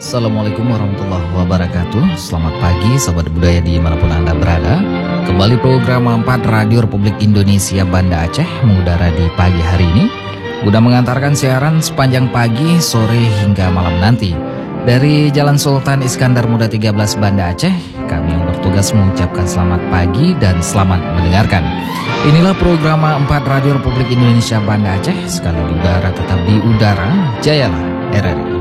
Assalamualaikum warahmatullahi wabarakatuh. Selamat pagi sahabat budaya dimanapun Anda berada. Kembali program 4 Radio Republik Indonesia Banda Aceh mengudara di pagi hari ini, guna mengantarkan siaran sepanjang pagi, sore hingga malam nanti. Dari Jalan Sultan Iskandar Muda 13 Banda Aceh, kami yang bertugas mengucapkan selamat pagi dan selamat mendengarkan. Inilah program 4 Radio Republik Indonesia Banda Aceh, sekali di udara tetap di udara, jayalah RRI.